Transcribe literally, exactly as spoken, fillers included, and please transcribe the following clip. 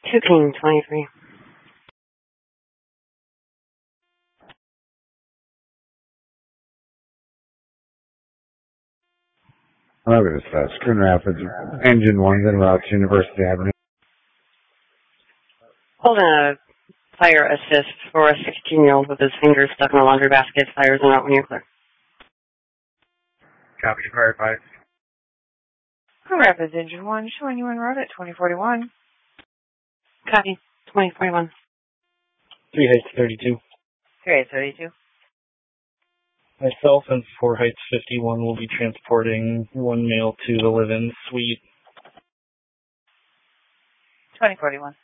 two King twenty-three. Hello, this is uh, Schooner Rapids, Engine one, then route to University Avenue. Hold on a fire assist for a sixteen-year-old with his fingers stuck in a laundry basket. Fires and out when you're clear. Copy, fire five. Schooner Rapids, Engine one, showing you en route at twenty forty-one. Copy, twenty forty-one. Three Heights thirty-two. Three Heights thirty-two. Myself and Four Heights fifty-one will be transporting one male to the live-in suite. twenty forty-one.